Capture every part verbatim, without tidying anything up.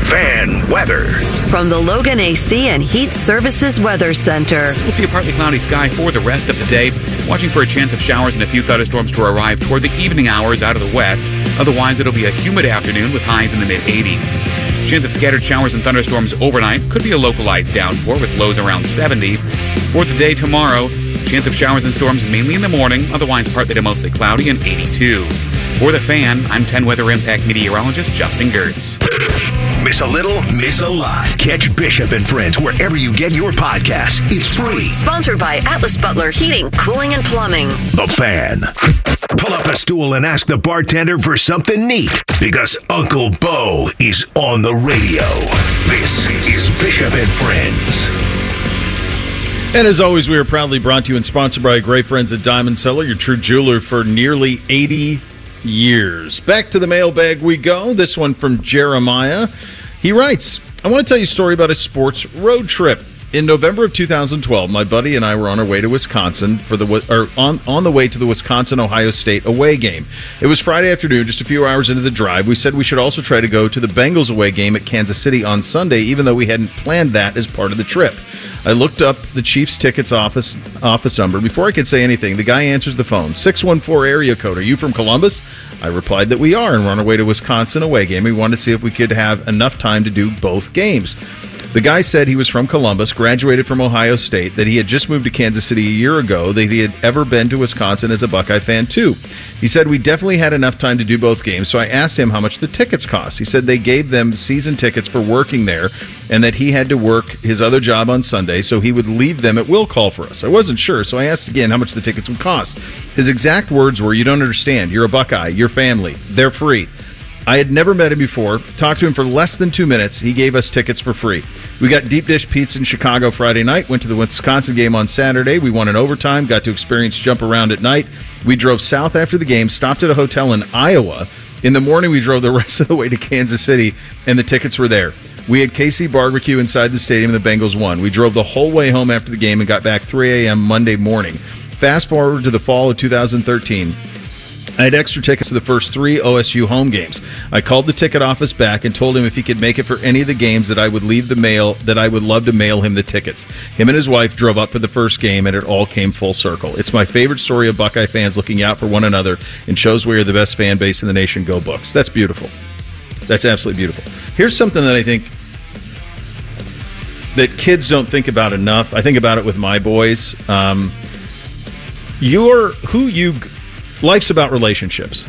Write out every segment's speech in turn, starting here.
Fan weather. From the Logan A C and Heat Services Weather Center. We'll see a partly cloudy sky for the rest of the day. Watching for a chance of showers and a few thunderstorms to arrive toward the evening hours out of the west. Otherwise, it'll be a humid afternoon with highs in the mid-eighties. Chance of scattered showers and thunderstorms overnight. Could be a localized downpour with lows around seventy. For the day tomorrow, chance of showers and storms mainly in the morning. Otherwise, partly to mostly cloudy and eighty-two. For The Fan, I'm ten Weather Impact meteorologist Justin Gertz. Miss a little, miss a lot. Catch Bishop and Friends wherever you get your podcasts. It's free. Sponsored by Atlas Butler Heating, Cooling, and Plumbing. The Fan. Pull up a stool and ask the bartender for something neat, because Uncle Bo is on the radio. This is Bishop and Friends. And as always, we are proudly brought to you and sponsored by great friends at Diamond Cellar, your true jeweler for nearly eighty years. Back to the mailbag we go. This one from Jeremiah. He writes, I want to tell you a story about a sports road trip. In November of two thousand twelve, my buddy and I were on our way to Wisconsin for the or on, on the way to the Wisconsin-Ohio State away game. It was Friday afternoon, just a few hours into the drive. We said we should also try to go to the Bengals away game at Kansas City on Sunday, even though we hadn't planned that as part of the trip. I looked up the Chiefs tickets office office number. Before I could say anything, the guy answers the phone. six one four area code. Are you from Columbus? I replied that we are, and we're on our way to Wisconsin away game. We wanted to see if we could have enough time to do both games. The guy said he was from Columbus, graduated from Ohio State, that he had just moved to Kansas City a year ago, that he had ever been to Wisconsin as a Buckeye fan too. He said we definitely had enough time to do both games, so I asked him how much the tickets cost. He said they gave them season tickets for working there, and that he had to work his other job on Sunday, so he would leave them at will call for us. I wasn't sure, so I asked again how much the tickets would cost. His exact words were, you don't understand. You're a Buckeye. Your family. They're free. I had never met him before. Talked to him for less than two minutes. He gave us tickets for free. We got deep dish pizza in Chicago Friday night, went to the Wisconsin game on Saturday. We won in overtime, got to experience jump around at night. We drove south after the game, stopped at a hotel in Iowa. In the morning, we drove the rest of the way to Kansas City, and the tickets were there. We had K C barbecue inside the stadium, and the Bengals won. We drove the whole way home after the game and got back three a.m. Monday morning. Fast forward to the fall of two thousand thirteen. I had extra tickets to the first three O S U home games. I called the ticket office back and told him if he could make it for any of the games that I would leave the mail, that I would love to mail him the tickets. Him and his wife drove up for the first game, and it all came full circle. It's my favorite story of Buckeye fans looking out for one another and shows we are the best fan base in the nation. Go Bucks. That's beautiful. That's absolutely beautiful. Here's something that I think that kids don't think about enough. I think about it with my boys. Um, you're who you... Life's about relationships.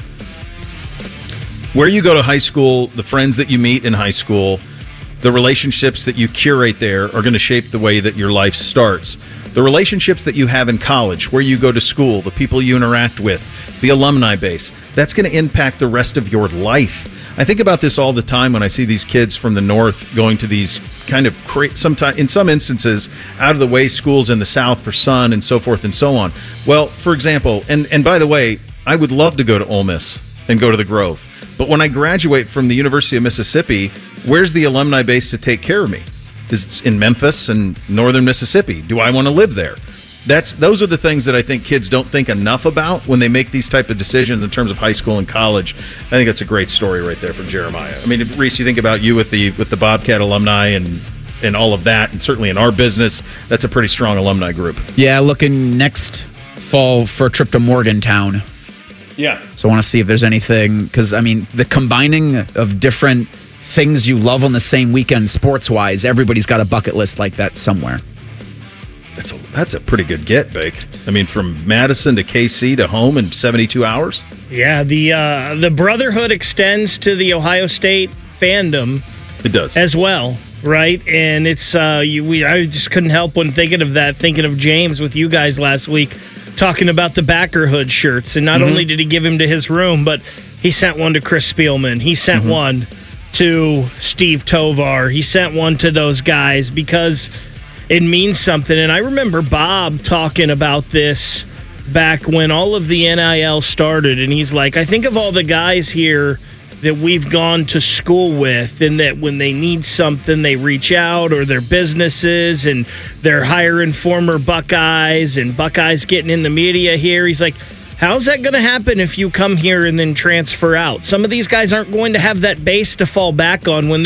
Where you go to high school, the friends that you meet in high school, the relationships that you curate there are going to shape the way that your life starts. The relationships that you have in college, where you go to school, the people you interact with, the alumni base, that's going to impact the rest of your life. I think about this all the time when I see these kids from the north going to these kind of, cra- sometime, in some instances, out-of-the-way schools in the south for sun and so forth and so on. Well, for example, and, and by the way, I would love to go to Ole Miss and go to the Grove. But when I graduate from the University of Mississippi, where's the alumni base to take care of me? Is in Memphis and northern Mississippi. Do I want to live there? That's those are the things that I think kids don't think enough about when they make these type of decisions in terms of high school and college. I think that's a great story right there from Jeremiah. I mean, Reese, you think about you with the with the Bobcat alumni and and all of that, and certainly in our business, that's a pretty strong alumni group. Yeah, looking next fall for a trip to Morgantown. Yeah. So I want to see if there's anything, because, I mean, the combining of different things you love on the same weekend sports-wise, everybody's got a bucket list like that somewhere. That's a, that's a pretty good get, Bake. I mean, from Madison to K C to home in seventy-two hours? Yeah, the uh, the brotherhood extends to the Ohio State fandom. It does. As well, right? And it's uh, you, we I just couldn't help when thinking of that, thinking of James with you guys last week, talking about the Backerhood shirts. And not mm-hmm. only did he give him to his room, but he sent one to Chris Spielman. He sent mm-hmm. one to Steve Tovar. He sent one to those guys because it means something. And I remember Bob talking about this back when all of the N I L started. And he's like, I think of all the guys here that we've gone to school with, and that when they need something, they reach out, or their businesses, and they're hiring former Buckeyes, and Buckeyes getting in the media here. He's like, how's that going to happen if you come here and then transfer out? Some of these guys aren't going to have that base to fall back on when